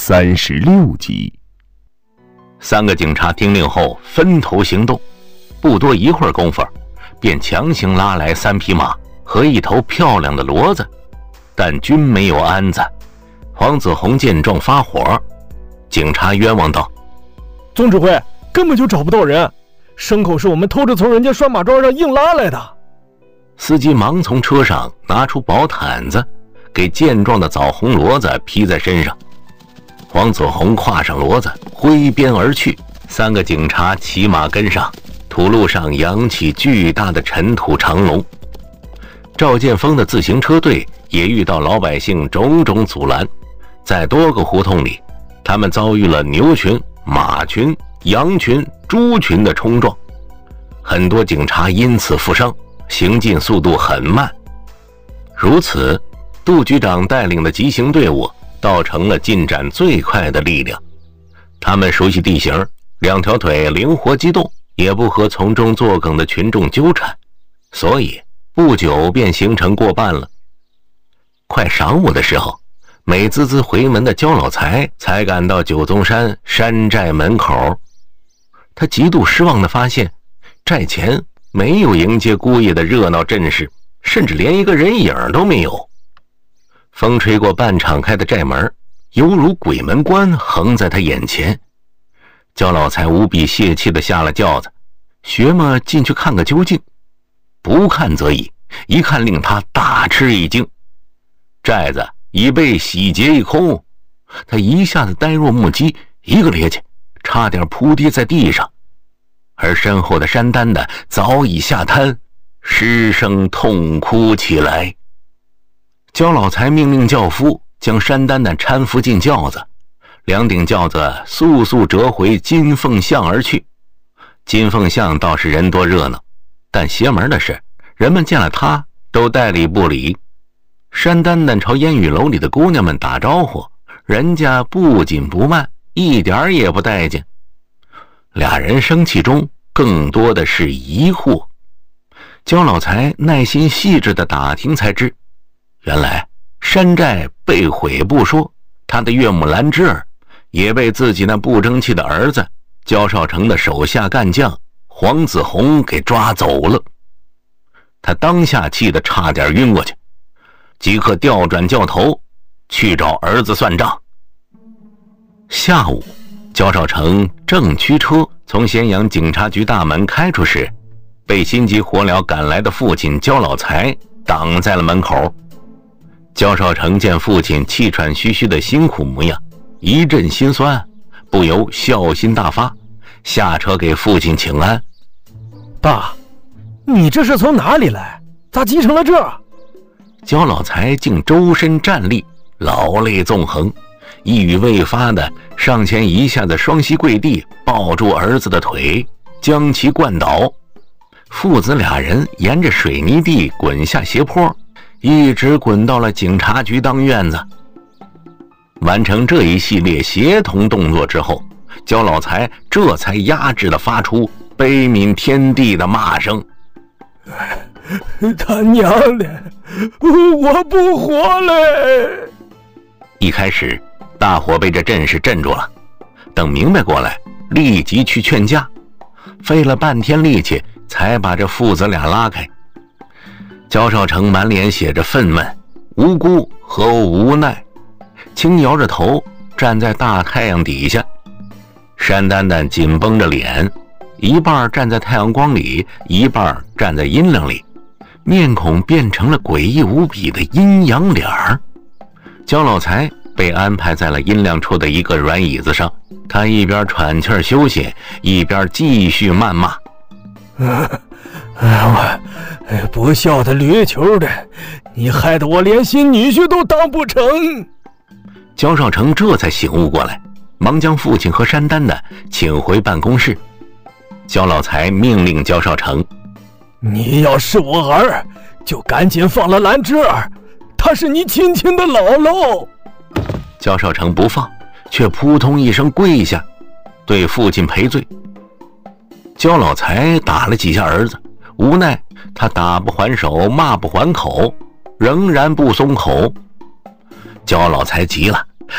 36集。 3个警察听令后分头行动，不多一会儿功夫，便强行拉来3匹马和一头漂亮的骡子，但均没有鞍子。黄子弘见状发火，警察冤枉道： 总指挥，根本就找不到人，牲口是我们偷着从人家拴马桩上硬拉来的。 司机忙从车上拿出薄毯子，给健壮的枣红骡子披在身上。黄子弘跨上骡子挥鞭而去，3个警察骑马跟上，土路上扬起巨大的尘土长龙。赵建锋的自行车队也遇到老百姓种种阻拦，在多个胡同里，他们遭遇了牛群、马群、羊群、猪群的冲撞，很多警察因此负伤，行进速度很慢。如此，杜局长带领的急行队伍倒成了进展最快的力量。他们熟悉地形，2条腿灵活机动，也不和从中作梗的群众纠缠，所以不久便行程过半了。快晌午的时候，美滋滋回门的焦老财才赶到九宗山山寨门口。他极度失望地发现，寨前没有迎接姑爷的热闹阵势，甚至连一个人影都没有。风吹过半敞开的寨门，犹如鬼门关横在他眼前。焦老财无比泄气地下了轿子，学么进去看个究竟。不看则已，一看令他大吃一惊，寨子已被洗劫一空。他一下子呆若木鸡，一个趔趄，差点扑跌在地上。而身后的山丹丹早已下瘫，失声痛哭起来。焦老财命令轿夫将山丹丹搀扶进轿子，2顶轿子速速折回金凤巷而去。金凤巷倒是人多热闹，但邪门的是，人们见了他都代理不理。山丹丹朝烟雨楼里的姑娘们打招呼，人家不紧不慢，一点也不待见。俩人生气中更多的是疑惑。焦老财耐心细致地打听才知，原来山寨被毁不说，他的岳母兰芝儿也被自己那不争气的儿子焦少成的手下干将黄子弘给抓走了。他当下气得差点晕过去，即刻调转轿头去找儿子算账。下午，焦少成正驱车从咸阳警察局大门开出时，被心急火燎赶来的父亲焦老财挡在了门口。焦少成见父亲气喘吁吁的辛苦模样，一阵心酸，不由孝心大发，下车给父亲请安。 爸，你这是从哪里来？咋急成了这？ 焦老财竟周身站立，老泪纵横，一语未发的上前一下子双膝跪地，抱住儿子的腿，将其灌倒。父子俩人沿着水泥地滚下斜坡，一直滚到了警察局当院子。完成这一系列协同动作之后，焦老财这才压制地发出悲悯天地的骂声： 他娘的，我不活了！ 一开始大伙被这阵势镇住了，等明白过来，立即去劝架，费了半天力气才把这父子俩拉开。焦少成满脸写着愤懑、无辜和无奈，轻摇着头站在大太阳底下。山丹丹紧绷着脸，一半站在太阳光里，一半站在阴凉里，面孔变成了诡异无比的阴阳脸儿。焦老财被安排在了阴凉处的一个软椅子上，他一边喘气儿休息，一边继续谩骂： 我不孝的驴球的，你害得我连新女婿都当不成。 焦少成这才醒悟过来，忙将父亲和山丹丹请回办公室。焦老财命令焦少成： 你要是我儿，就赶紧放了兰芝儿，她是你亲亲的姥姥。 焦少成不放，却扑通一声跪下，对父亲赔罪。焦老财打了几下儿子，无奈他打不还手，骂不还口，仍然不松口。焦老财急了，